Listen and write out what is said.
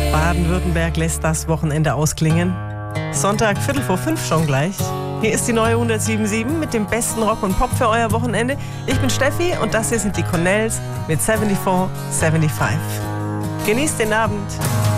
Baden-Württemberg lässt das Wochenende ausklingen. Sonntag, 4:45 schon gleich. Hier ist die neue 107.7 mit dem besten Rock und Pop für euer Wochenende. Ich bin Steffi und das hier sind die Cornells mit 74, 75. Genießt den Abend.